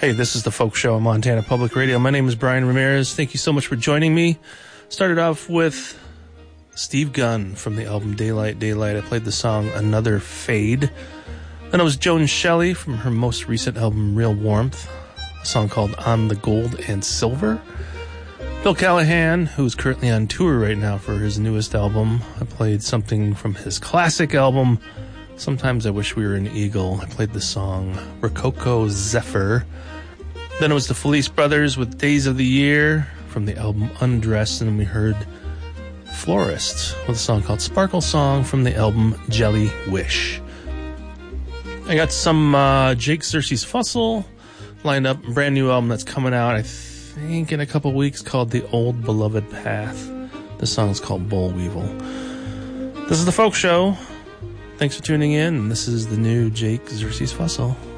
Hey, this is the Folk Show on Montana Public Radio. My name is Brian Ramirez. Thank you so much for joining me. Started off with Steve Gunn from the album Daylight, Daylight. I played the song Another Fade. Then it was Joan Shelley from her most recent album Real Warmth, a song called On the Gold and Silver. Bill Callahan, who's currently on tour right now for his newest album. I played something from his classic album, Sometimes I Wish We Were an Eagle. I played the song Rococo Zephyr. Then it was the Felice Brothers with Days of the Year from the album Undressed, and then we heard Florists with a song called Sparkle Song from the album Jelly Wish. I got some Jake Xerxes Fussell lined up, a brand new album that's coming out, I think, in a couple weeks, called The Old Beloved Path. The song's called Boll Weevil. This is the Folk Show. Thanks for tuning in. This is the new Jake Xerxes Fussell.